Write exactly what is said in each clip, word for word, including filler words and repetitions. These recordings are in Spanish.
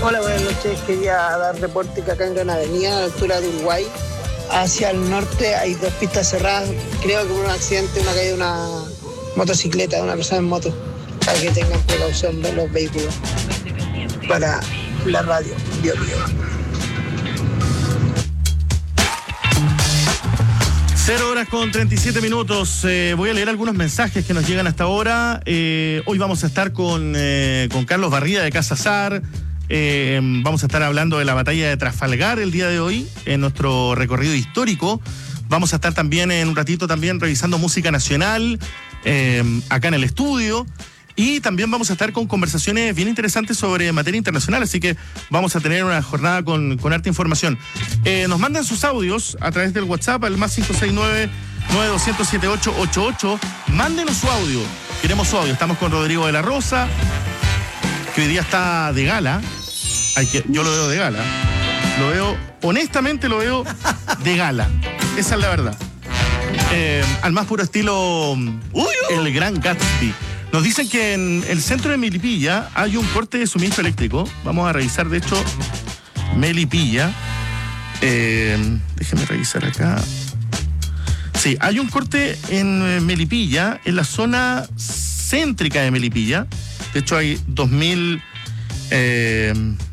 Hola, buenas noches. Quería dar reporte que acá en Gran Avenida, a la altura de Uruguay, hacia el norte hay dos pistas cerradas. Creo que por un accidente, una caída de una motocicleta, de una persona en moto. Para que tengan precaución de los vehículos. Para la radio, Bio Bio. Cero horas con treinta y siete minutos. Eh, voy a leer algunos mensajes que nos llegan hasta ahora. Eh, hoy vamos a estar con, eh, con Carlos Barría de Casa Sar. Eh, vamos a estar hablando de la batalla de Trafalgar el día de hoy en nuestro recorrido histórico. Vamos a estar también en un ratito también revisando música nacional eh, acá en el estudio. Y también vamos a estar con conversaciones bien interesantes sobre materia internacional, así que vamos a tener una jornada con, con harta información. Eh, nos mandan sus audios a través del WhatsApp al más cinco seis nueve, nueve dos cero siete ocho ocho ocho. Mándenos su audio, queremos su audio. Estamos con Rodrigo de la Rosa, que hoy día está de gala. Hay que, yo lo veo de gala. Lo veo, honestamente lo veo de gala. Esa es la verdad. Eh, al más puro estilo, uy, el gran Gatsby. Nos dicen que en el centro de Melipilla hay un corte de suministro eléctrico. Vamos a revisar, de hecho, Melipilla. Eh, déjenme revisar acá. Sí, hay un corte en Melipilla, en la zona céntrica de Melipilla. De hecho, hay dos mil... Eh,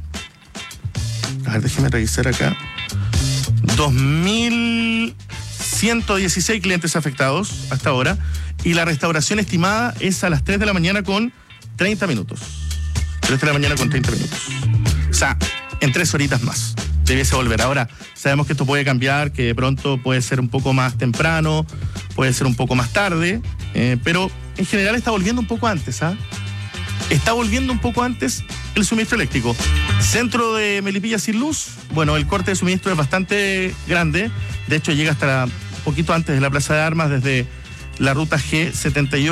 a ver, déjenme revisar acá. dos mil ciento dieciséis clientes afectados hasta ahora. Y la restauración estimada es a las tres de la mañana con treinta minutos. tres de la mañana con treinta minutos. O sea, en tres horitas más debiese volver. Ahora, sabemos que esto puede cambiar, que de pronto puede ser un poco más temprano, puede ser un poco más tarde, eh, pero en general está volviendo un poco antes, ¿ah? Está volviendo un poco antes el suministro eléctrico. Centro de Melipilla sin luz, bueno, el corte de suministro es bastante grande. De hecho, llega hasta un poquito antes de la Plaza de Armas, desde la ruta G setenta y ocho.